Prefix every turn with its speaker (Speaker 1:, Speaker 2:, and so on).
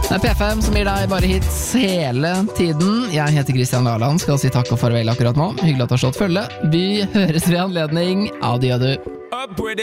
Speaker 1: Det er P5 som gir deg bare hits hele tiden. Jeg heter Kristian Laland, skal si takk og farvel akkurat nå. Hyggelig at du har slått følge. Vi høres ved anledning. Adjø du.